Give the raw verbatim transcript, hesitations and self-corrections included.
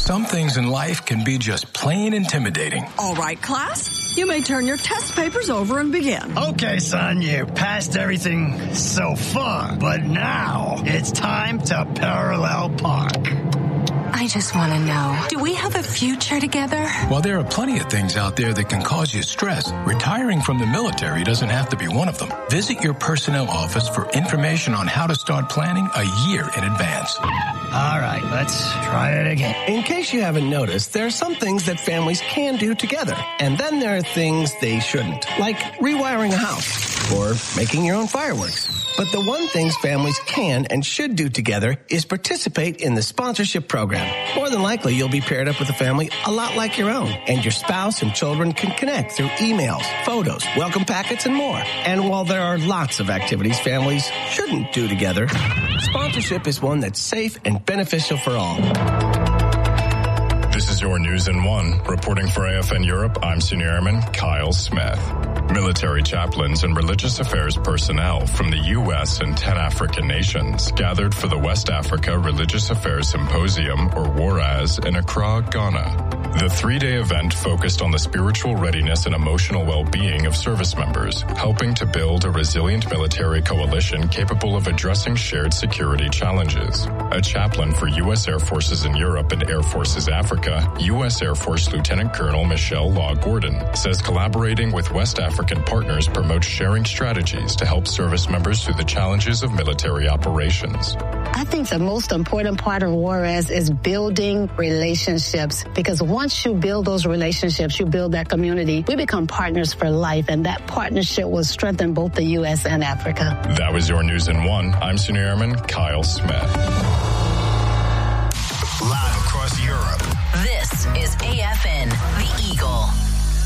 Some things in life can be just plain intimidating. All right, class, you may turn your test papers over and begin. Okay, son, you passed everything so far, but now it's time to parallel park. I just want to know, do we have a future together? While there are plenty of things out there that can cause you stress, retiring from the military doesn't have to be one of them. Visit your personnel office for information on how to start planning a year in advance. All right, let's try it again. In case you haven't noticed, there are some things that families can do together. And then there are things they shouldn't, like rewiring a house or making your own fireworks. But the one things families can and should do together is participate in the sponsorship program. More than likely, you'll be paired up with a family a lot like your own, and your spouse and children can connect through emails, photos, welcome packets, and more. And while there are lots of activities families shouldn't do together, sponsorship is one that's safe and beneficial for all. This is your News in One. Reporting for A F N Europe, I'm Senior Airman Kyle Smith. Military chaplains and religious affairs personnel from the U S and ten African nations gathered for the West Africa Religious Affairs Symposium, or WARAS, in Accra, Ghana. The three-day event focused on the spiritual readiness and emotional well-being of service members, helping to build a resilient military coalition capable of addressing shared security challenges. A chaplain for U S Air Forces in Europe and Air Forces Africa, U S Air Force Lieutenant Colonel Michelle Law Gordon, says collaborating with West African partners promotes sharing strategies to help service members through the challenges of military operations. I think the most important part of WARAS is building relationships, because once you build those relationships, you build that community, we become partners for life, and that partnership will strengthen both the U S and Africa. That was your News in One. I'm Senior Airman Kyle Smith. Live across Europe. This is A F N.